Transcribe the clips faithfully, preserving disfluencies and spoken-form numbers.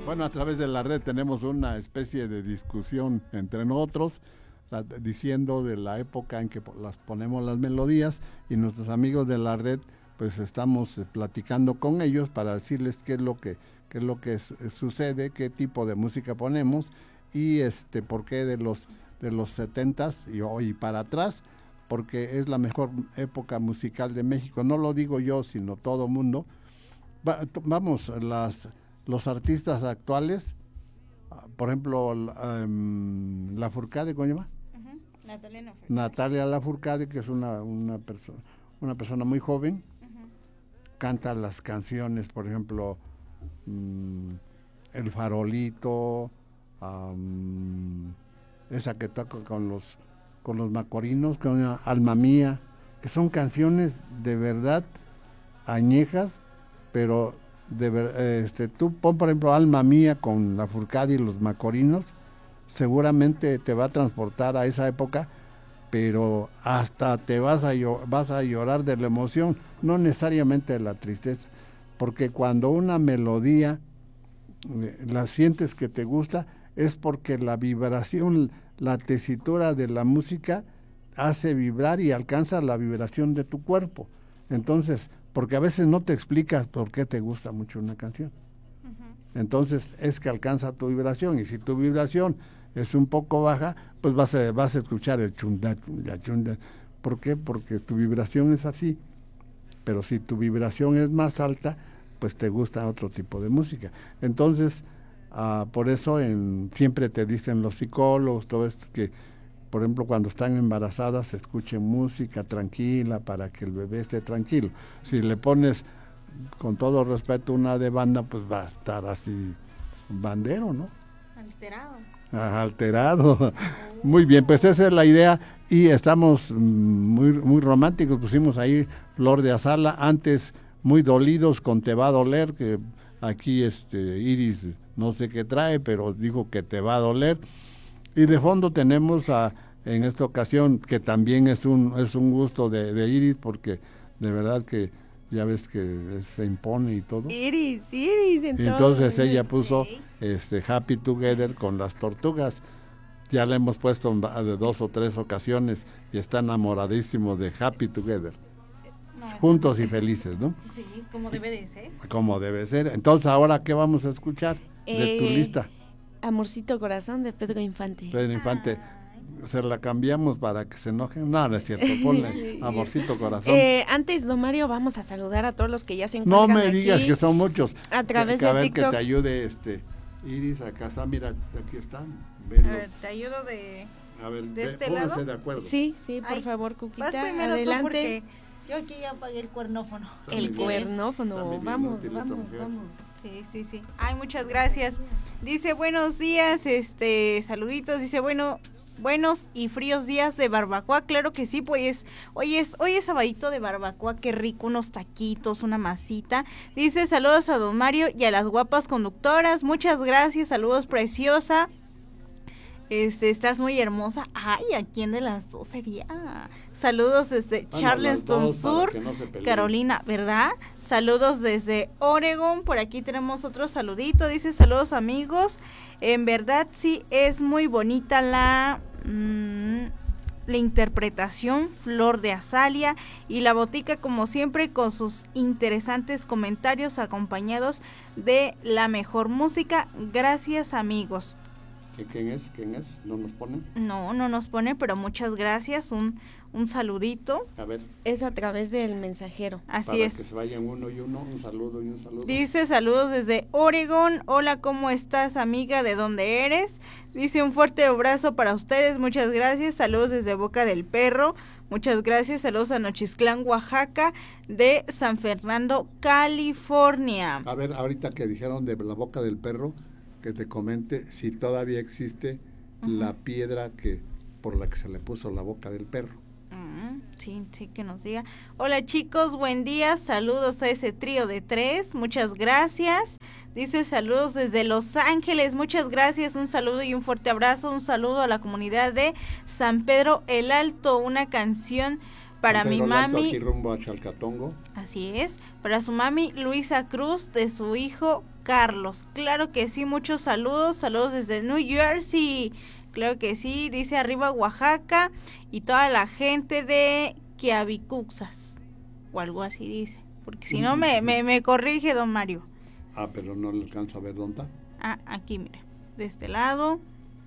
Bueno, a través de la red tenemos una especie de discusión entre nosotros, la, diciendo de la época en que las ponemos las melodías, y nuestros amigos de la red, pues estamos platicando con ellos para decirles qué es lo que, qué es lo que su, sucede, qué tipo de música ponemos, y este por qué de los de los setentas y hoy para atrás, porque es la mejor época musical de México. No lo digo yo, sino todo mundo. Va, vamos, las los artistas actuales, por ejemplo, um, Lafourcade, ¿cómo se llama? Uh-huh. Natalia Lafourcade. Natalia Lafourcade, que es una una persona una persona muy joven, uh-huh. Canta las canciones, por ejemplo, um, El Farolito, um, esa que toca con los con los macorinos, con Alma Mía, que son canciones de verdad añejas, pero de ver, este tú pon por ejemplo Alma Mía con Lafourcade y los macorinos, seguramente te va a transportar a esa época, pero hasta te vas a vas a llorar de la emoción, no necesariamente de la tristeza, porque cuando una melodía eh, la sientes que te gusta, es porque la vibración, la tesitura de la música hace vibrar y alcanza la vibración de tu cuerpo. Entonces, porque a veces no te explicas por qué te gusta mucho una canción. Uh-huh. Entonces, es que alcanza tu vibración, y si tu vibración es un poco baja, pues vas a, vas a escuchar el chunda, chunda, chunda. ¿Por qué? Porque tu vibración es así. Pero si tu vibración es más alta, pues te gusta otro tipo de música. Entonces, uh, por eso en, siempre te dicen los psicólogos, todo esto, que por ejemplo cuando están embarazadas escuchen música tranquila para que el bebé esté tranquilo. Si le pones con todo respeto una de banda, pues va a estar así bandero, ¿no? Alterado. Ah, alterado. Muy bien, pues esa es la idea, y estamos muy muy románticos. Pusimos ahí Flor de Azala, antes Muy Dolidos con Te Va a Doler, que aquí este Iris no sé qué trae, pero dijo que te va a doler. Y de fondo tenemos a, en esta ocasión, que también es un es un gusto de, de Iris, porque de verdad que ya ves que se impone y todo. Iris, Iris, entonces, entonces ella puso este Happy Together con las Tortugas. Ya la hemos puesto de dos o tres ocasiones y está enamoradísimo de Happy Together. No, juntos y felices, ¿no? Sí, como debe de ser. Como debe ser. Entonces, ¿ahora qué vamos a escuchar de eh, tu lista? Amorcito Corazón, de Pedro Infante. Pedro Infante. Ay. Se la cambiamos para que se enojen. No, no es cierto. Ponle Amorcito Corazón. Eh, antes, don Mario, vamos a saludar a todos los que ya se encuentran. No me aquí, digas que son muchos. A través que, que, de a ver, TikTok. que te ayude este Iris, acá está, mira, aquí están. A ver, te ayudo de, a ver, de de, este lado. De acuerdo. Sí, sí, por Ay, favor, Cuquita, vas primero adelante. tú porque yo aquí ya apagué el cuernófono. El cuernófono, vamos, bien, vamos, vamos. Sí, sí, sí. Ay, muchas gracias. Dice, buenos días, este, saluditos, dice, bueno, buenos y fríos días de barbacoa, claro que sí, pues, hoy es, hoy es sabadito de barbacoa, qué rico, unos taquitos, una masita. Dice, saludos a don Mario y a las guapas conductoras, muchas gracias, saludos preciosa. Este, estás muy hermosa. Ay, ¿a quién de las dos sería? Saludos desde ah, Charleston no, Sur, no Carolina, ¿verdad? Saludos desde Oregon. Por aquí tenemos otro saludito. Dice, saludos amigos. En verdad sí es muy bonita la mmm, la interpretación, Flor de Azalea, y la botica como siempre con sus interesantes comentarios acompañados de la mejor música. Gracias amigos. ¿Quién es? ¿Quién es? ¿No nos pone? No, no nos pone, pero muchas gracias, un, un saludito. A ver. Es a través del mensajero. Así Para es. que se vayan uno y uno, un saludo y un saludo. Dice, saludos desde Oregon, hola, ¿cómo estás, amiga? ¿De dónde eres? Dice, un fuerte abrazo para ustedes, muchas gracias, saludos desde Boca del Perro, muchas gracias, saludos a Nochistlán, Oaxaca, de San Fernando, California. A ver, ahorita que dijeron de la Boca del Perro, que te comente si todavía existe uh-huh. la piedra que por la que se le puso la boca del perro. Uh-huh. Sí, sí, que nos diga. Hola chicos, buen día, saludos a ese trío de tres, muchas gracias. Dice saludos desde Los Ángeles, muchas gracias, un saludo y un fuerte abrazo, un saludo a la comunidad de San Pedro el Alto, una canción para San mi Pedro Alto, mami, aquí rumbo a Chalcatongo. así es, para su mami Luisa Cruz, de su hijo Carlos. Claro que sí, muchos saludos, saludos desde New Jersey. Claro que sí, dice arriba Oaxaca y toda la gente de Quiabicuxas, o algo así dice, porque si no me, me, me corrige don Mario. Ah, pero no le alcanzo a ver dónde está. Ah, aquí mira, de este lado,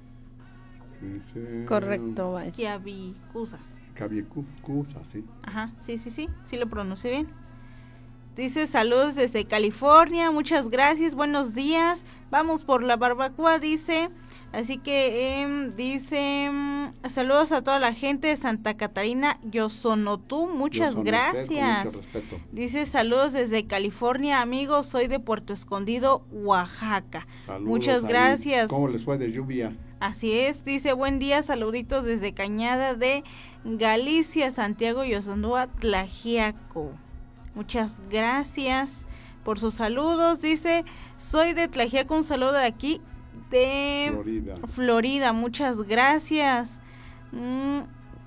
Dice... Correcto, va. Quiabicuxas. Quiabicuxas, sí. Ajá, sí, sí, sí, sí lo pronuncié bien. Dice saludos desde California, muchas gracias, buenos días, vamos por la barbacoa, dice, así que eh, dice, mm, saludos a toda la gente de Santa Catarina, Yosonotú, muchas Yo soy usted, con gracias. mucho respeto. Dice saludos desde California, amigos, soy de Puerto Escondido, Oaxaca. Saludos Muchas ahí. gracias. ¿Cómo les fue de lluvia? Así es, dice buen día, saluditos desde Cañada de Galicia, Santiago Yosondúa, Tlaxiaco. Muchas gracias por sus saludos. Dice, soy de Tlaxiaco, un saludo de aquí de Florida. Florida. Muchas gracias. Mm,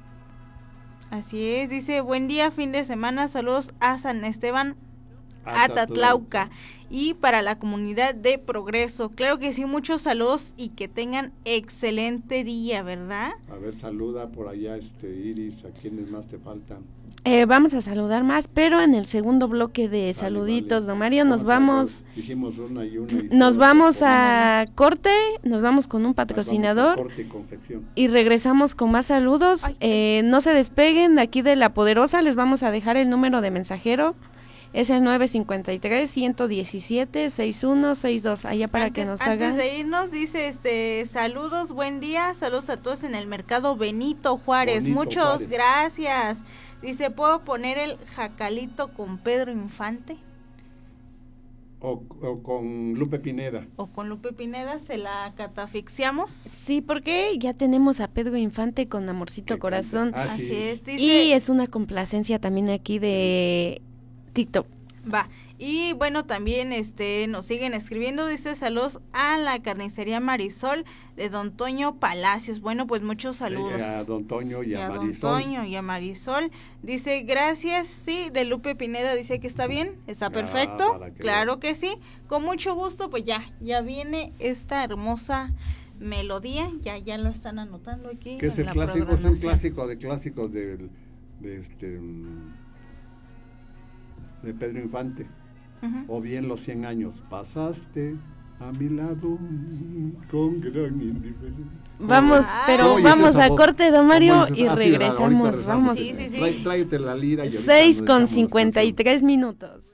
así es, dice, buen día, fin de semana, saludos a San Esteban Atatlauca y para la comunidad de Progreso. Claro que sí, muchos saludos y que tengan excelente día, ¿verdad? A ver, saluda por allá, este Iris, ¿a quiénes más te faltan? Eh, vamos a saludar más, pero en el segundo bloque de Vale, saluditos, vale. don Mario, nos vamos, Hicimos una y una. Y nos todas vamos se a corte, nos vamos con un ponen. patrocinador. Vamos a corte y confección. Y regresamos con más saludos. Ay. Eh, no se despeguen de aquí de La Poderosa, les vamos a dejar el número de mensajero. Es el nueve cinco tres, uno uno siete, seis uno seis dos, allá para antes, que nos antes hagan. de irnos, dice, este, saludos, buen día, saludos a todos en el mercado Benito Juárez, Bonito muchos Juárez. gracias. Dice, ¿puedo poner el jacalito con Pedro Infante? O, o con Lupe Pineda. O con Lupe Pineda, ¿se la catafixiamos? Sí, porque ya tenemos a Pedro Infante con Amorcito Que Corazón. canta. Ah, Así sí. es, dice. Y es una complacencia también aquí de TikTok. Va, y bueno, también este nos siguen escribiendo, dice saludos a la carnicería Marisol de Don Toño Palacios. Bueno, pues muchos saludos. Eh, A Don Toño y, Y a, a Don Marisol. Toño y a Marisol. Dice, gracias, sí, de Lupe Pineda dice que está bien, está Ah, perfecto, para que claro que sí, con mucho gusto, pues ya, ya viene esta hermosa melodía, ya, ya lo están anotando aquí. Que es en el la clásico, es un programación. clásico de clásicos del, de este mm, de Pedro Infante. Ujú. O bien los cien años. Pasaste a mi lado con gran indiferencia. Vamos, Ah. pero Oyes vamos esa a voz. corte, don ¿Cómo Mario, dices? y Ah, sí, ¿verdad? Ahorita regresamos. regresamos. Vamos. Sí, sí, sí. Trae- tráete la lira y ahorita seis nos con echamos cincuenta y canción. tres minutos.